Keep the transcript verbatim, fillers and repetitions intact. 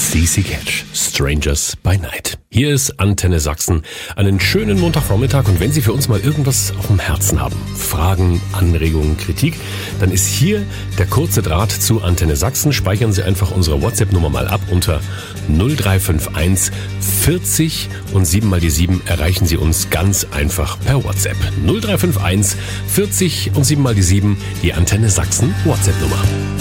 C C Catch, Strangers by Night. Hier ist Antenne Sachsen. Einen schönen Montagvormittag, und wenn Sie für uns mal irgendwas auf dem Herzen haben, Fragen, Anregungen, Kritik, dann ist hier der kurze Draht zu Antenne Sachsen. Speichern Sie einfach unsere WhatsApp-Nummer mal ab unter null drei fünf eins vierzig und sieben mal die sieben erreichen Sie uns ganz einfach per WhatsApp. null drei fünf eins vierzig und sieben mal die sieben, die Antenne Sachsen WhatsApp-Nummer.